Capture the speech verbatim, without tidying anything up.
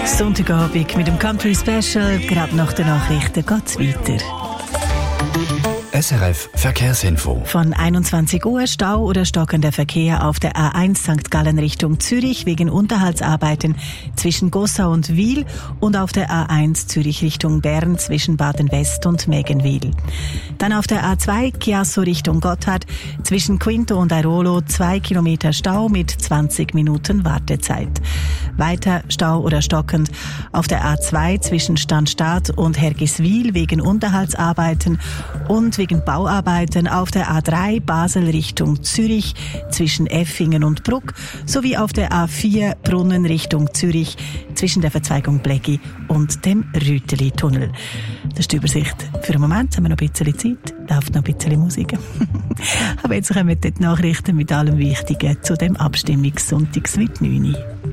Sonntagabend mit dem Country Special. Gerade nach den Nachrichten geht's weiter. S R F Verkehrsinfo. Von einundzwanzig Uhr Stau oder stockender Verkehr auf der A eins Sankt Gallen Richtung Zürich wegen Unterhaltsarbeiten zwischen Gossau und Wil und auf der A eins Zürich Richtung Bern zwischen Baden-West und Megenwil. Dann auf der A zwei Chiasso Richtung Gotthard zwischen Quinto und Airolo zwei Kilometer Stau mit zwanzig Minuten Wartezeit. Weiter Stau oder stockend auf der A zwei zwischen Stanstadt und Hergiswil wegen Unterhaltsarbeiten und wegen Bauarbeiten auf der A drei Basel Richtung Zürich zwischen Effingen und Bruck sowie auf der A vier Brunnen Richtung Zürich zwischen der Verzweigung Bleggi und dem Rüteli-Tunnel. Das ist die Übersicht. Für einen Moment haben wir noch ein bisschen Zeit, läuft noch ein bisschen Musik. Aber jetzt kommen die Nachrichten mit allem Wichtigen zu dem Abstimmungssonntags mit neun Uhr.